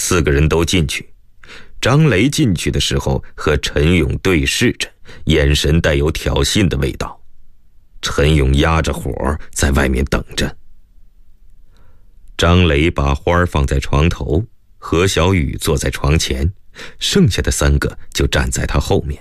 4个人都进去。张雷进去的时候和陈勇对视着，眼神带有挑衅的味道。陈勇压着火在外面等着。张雷把花放在床头，何小雨坐在床前，剩下的3个就站在他后面。